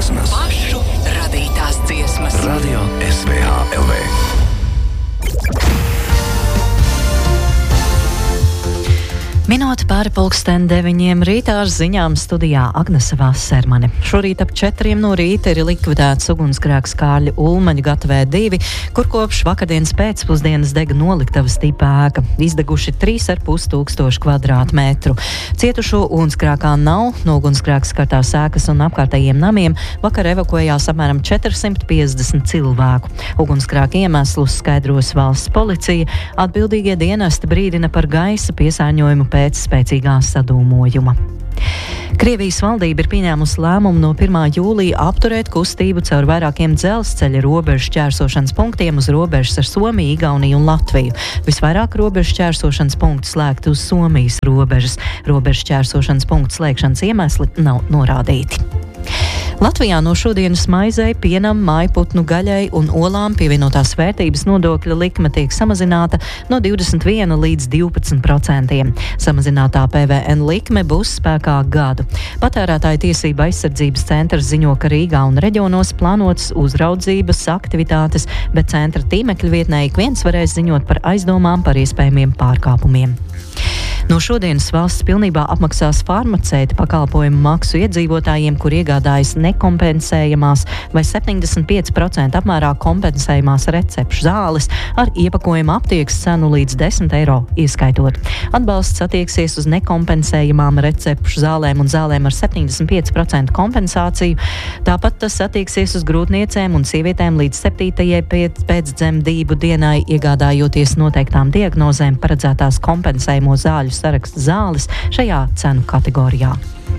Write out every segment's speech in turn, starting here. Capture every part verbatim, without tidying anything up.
dziesmas. Pašu radītās dziesmas. Radio S V H L V. Minūte pāri pulksten deviņiem rītā ar ziņām studijā Agnese Vasermane. Šorīt ap četriem no rīta ir likvidēts ugunsgrēks Kārļa Ulmaņa gatavē divi, kur kopš vakardienas pēcpusdienas dega noliktavas tipa ēka. Izdeguši trīs ar pus tūkstoši kvadrātmetru. Cietušo ugunsgrēkā nav. No ugunsgrēks skartās ēkas un apkārtējiem namiem vakar evakuējās apmēram četrsimt piecdesmit cilvēku. Ugunsgrēka iemeslus skaidros valsts policija. Atbildīgie dienesti brīdina par gaisa piesārņojumu pēc spēcīgā sadūmojuma. Krievijas valdība ir pieņēmusi lēmumu no pirmā jūlija apturēt kustību caur vairākiem dzelzceļa robežu šķērsošanas punktiem uz robežas ar Somiju, Igauniju un Latviju. Visvairāk robežu šķērsošanas punktu slēgt uz Somijas robežas. Robežu šķērsošanas punktu slēgšanas iemesli nav norādīti. Latvijā no šodienas maizei, pienam, mājputnu gaļai un olām pievienotās vērtības nodokļa likme tiek samazināta no divdesmit viena līdz divpadsmit procentiem. Samazinātā P V N likme būs spēkā gadu. Patērētāju tiesība aizsardzības centrs ziņo, ka Rīgā un reģionos plānotas uzraudzības aktivitātes, bet centra tīmekļa vietnē ik viens varēs ziņot par aizdomām par iespējamiem pārkāpumiem. No šodienas valsts pilnībā apmaksās farmaceita pakalpojumu maksu iedzīvotājiem, kur iegādājas nekompensējamās vai septiņdesmit pieci procenti apmērā kompensējumās recepšu zāles ar iepakojumu aptiekas cenu līdz desmit eiro ieskaitot. Atbalsts attieksies uz nekompensējamām recepšu zālēm un zālēm ar septiņdesmit pieci procenti kompensāciju. Tāpat tas attieksies uz grūtniecēm un sievietēm līdz septītajai pēcdzemdību dienai, iegādājoties noteiktām diagnozēm paredzētās kompensējamo zāļu saraksta zāles šajā cenu kategorijā.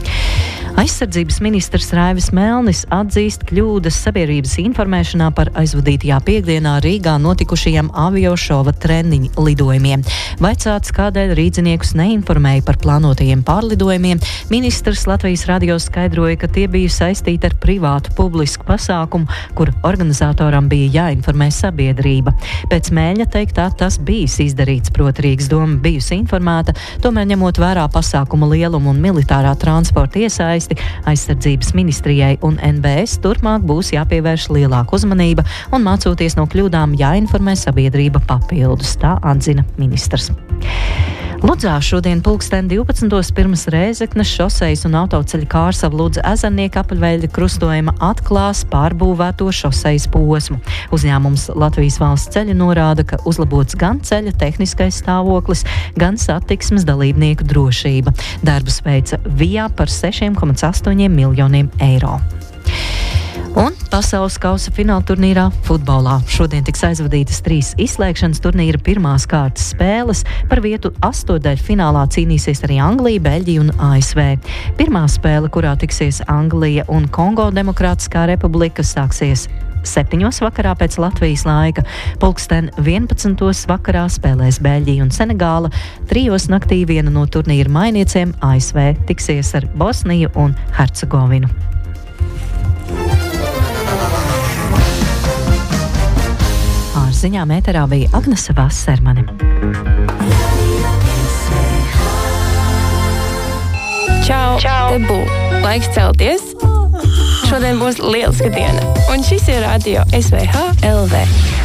Aizsardzības ministrs Raivis Melnis atzīst kļūdas sabiedrības informēšanā par aizvadītajā piekdienā Rīgā notikušajiem aviošova treniņu lidojumiem. Vaicāts, kādēļ rīdziniekus neinformēja par plānotajiem pārlidojumiem, ministrs Latvijas radio skaidroja, ka tie bija saistīti ar privātu publisku pasākumu, kur organizatoram bija jāinformē sabiedrība. Pēc Mēļņa teiktā tas bijis izdarīts, proti Rīgas doma bijusi informēta, tomēr ņemot vērā pasākuma lielumu un militārā transporta iesaisti, Aizsardzības ministrijai un N B S turpmāk būs jāpievērš lielāka uzmanība un mācoties no kļūdām jāinformē sabiedrība papildus, tā atzina ministrs. Ludzā šodien pulksten divpadsmitos pirms Rēzeknes šosejas un autoceļa Kārsava Ludza Ezernieka apaļveļa krustojuma atklās pārbūvēto šosejas posmu. Uzņēmums Latvijas valsts ceļi norāda, ka uzlabots gan ceļa tehniskais stāvoklis, gan satiksmes dalībnieku drošība. Darbus veica Vijā par sešiem komats astoņiem miljoniem eiro. Un pasaules kausa fināla turnīrā futbolā. Šodien tiks aizvadītas trīs izslēgšanas turnīra pirmās kārtas spēles. Par vietu astotdaļu finālā cīnīsies arī Anglija, Beļģija un A S V. Pirmā spēle, kurā tiksies Anglija un Kongo Demokrātiskā republika, sāksies septiņos vakarā pēc Latvijas laika. Pulksten vienpadsmitos vakarā spēlēs Beļģija un Senegāla. Trijos naktī viena no turnīra mainniecēm A S V tiksies ar Bosniju un Hercegovinu. Ar ziņām ēterā bija Agnese Vasermane. Čau, Čau. Te bū. Laiks celties. Šodien būs lieliska diena. Un šis ir radio S V H L V.